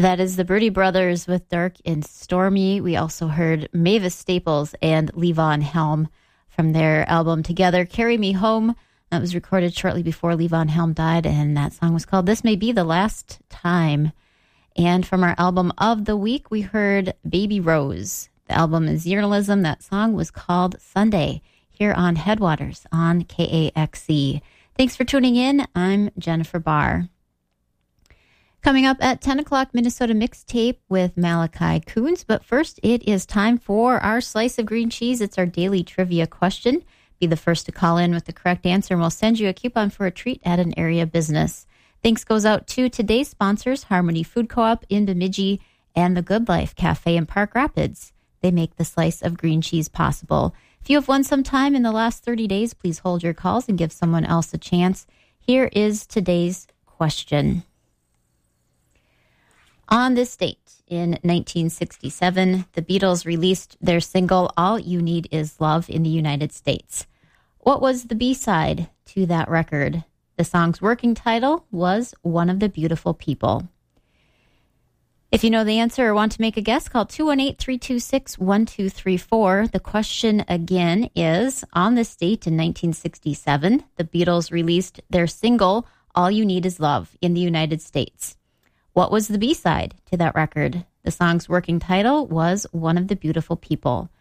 That is the Birdie Brothers with Dark and Stormy. We also heard Mavis Staples and Levon Helm from their album together, Carry Me Home. That was recorded shortly before Levon Helm died, and that song was called This May Be the Last Time. And from our album of the week, we heard Baby Rose. The album is Journalism. That song was called Sunday, here on Headwaters on KAXE. Thanks for tuning in. I'm Jennifer Barr. Coming up at 10 o'clock, Minnesota Mixtape with Malachi Coons. But first, it is time for our Slice of Green Cheese. It's our daily trivia question. Be the first to call in with the correct answer, and we'll send you a coupon for a treat at an area business. Thanks goes out to today's sponsors, Harmony Food Co-op in Bemidji and the Good Life Cafe in Park Rapids. They make the Slice of Green Cheese possible. If you have won some time in the last 30 days, please hold your calls and give someone else a chance. Here is today's question. On this date, in 1967, the Beatles released their single, All You Need Is Love, in the United States. What was the B-side to that record? The song's working title was One of the Beautiful People. If you know the answer or want to make a guess, call 218-326-1234. The question again is, on this date in 1967, the Beatles released their single, All You Need Is Love, in the United States. What was the B-side to that record? The song's working title was One of the Beautiful People.